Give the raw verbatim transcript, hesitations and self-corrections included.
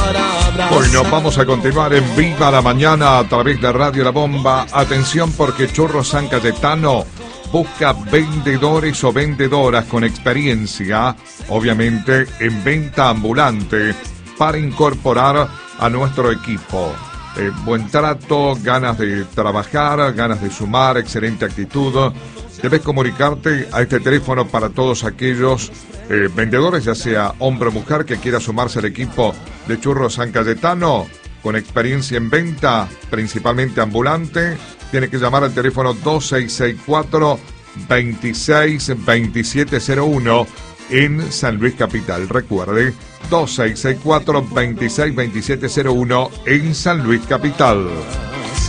Bueno, vamos a continuar en Viva la Mañana a través de Radio La Bomba. Atención, porque Churros San Cayetano busca vendedores o vendedoras con experiencia, obviamente en venta ambulante, para incorporar a nuestro equipo. Eh, buen trato, ganas de trabajar, ganas de sumar, excelente actitud. Debes comunicarte a este teléfono para todos aquellos eh, vendedores, ya sea hombre o mujer, que quiera sumarse al equipo de Churros San Cayetano con experiencia en venta, principalmente ambulante. Tiene que llamar al teléfono dos seis seis cuatro, veintiséis veintisiete cero uno en San Luis Capital. Recuerde, dos seis seis cuatro, veintiséis veintisiete cero uno en San Luis Capital.